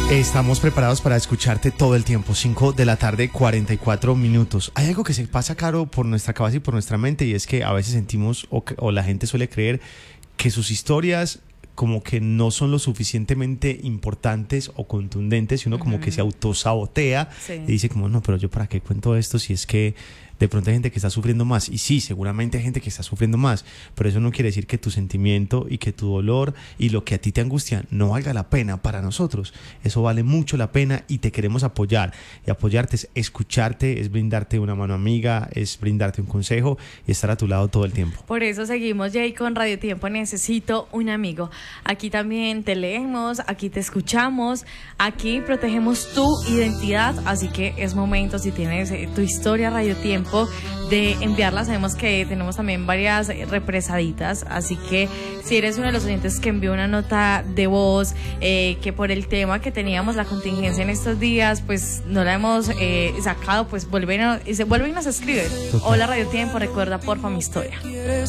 Estamos preparados para escucharte todo el tiempo, 5 de la tarde, 44 minutos. Hay algo que se pasa, Caro, por nuestra cabeza y por nuestra mente, y es que a veces sentimos, o la gente suele creer, que sus historias como que no son lo suficientemente importantes o contundentes, y uno como que se autosabotea y dice como, no, pero yo para qué cuento esto si es que de pronto hay gente que está sufriendo más. Y sí, seguramente hay gente que está sufriendo más, pero eso no quiere decir que tu sentimiento y que tu dolor y lo que a ti te angustia no valga la pena para nosotros. Eso vale mucho la pena y te queremos apoyar. Y apoyarte es escucharte, es brindarte una mano amiga, es brindarte un consejo y estar a tu lado todo el tiempo. Por eso seguimos, Jay, con Radio Tiempo Necesito un Amigo. Aquí también te leemos, aquí te escuchamos, aquí protegemos tu identidad, así que es momento, si tienes tu historia Radio Tiempo, de enviarla. Sabemos que tenemos también varias represaditas, así que si eres uno de los oyentes que envió una nota de voz, que por el tema que teníamos, la contingencia en estos días, pues no la hemos sacado, pues vuelven y nos escriben. Hola Radio Tiempo, recuerda porfa mi historia.